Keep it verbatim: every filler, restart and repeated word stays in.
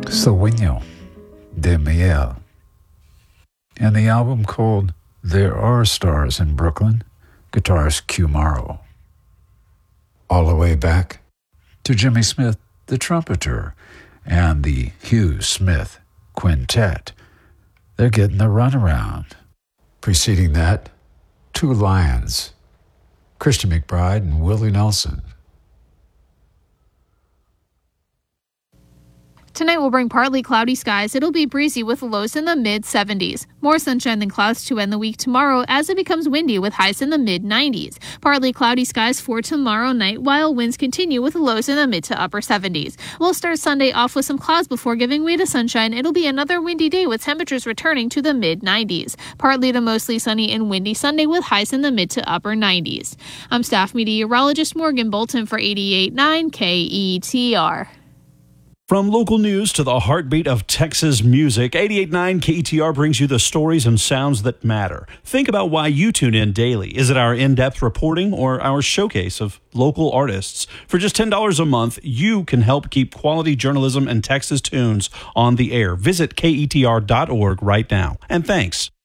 Sueño de Miel. And the album called There Are Stars in Brooklyn, guitarist Q Morrow. All the way back to Jimmy Smith, the trumpeter, and the Hugh Smith Quintet. They're getting the runaround. Preceding that, Two Lions, Christian McBride and Willie Nelson. Tonight will bring partly cloudy skies. It'll be breezy with lows in the mid seventies. More sunshine than clouds to end the week tomorrow as it becomes windy with highs in the mid nineties. Partly cloudy skies for tomorrow night while winds continue with lows in the mid to upper seventies. We'll start Sunday off with some clouds before giving way to sunshine. It'll be another windy day with temperatures returning to the mid nineties. Partly to mostly sunny and windy Sunday with highs in the mid to upper nineties. I'm staff meteorologist Morgan Bolton for eighty-eight point nine K E T R. From local news to the heartbeat of Texas music, eighty-eight point nine K E T R brings you the stories and sounds that matter. Think about why you tune in daily. Is it our in-depth reporting or our showcase of local artists? For just ten dollars a month, you can help keep quality journalism and Texas tunes on the air. Visit K E T R dot org right now. And thanks.